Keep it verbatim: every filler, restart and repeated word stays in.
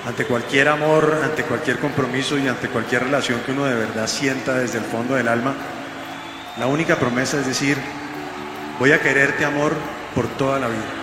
ante cualquier amor, ante cualquier compromiso y ante cualquier relación que uno de verdad sienta desde el fondo del alma, la única promesa es decir, voy a quererte, amor, por toda la vida.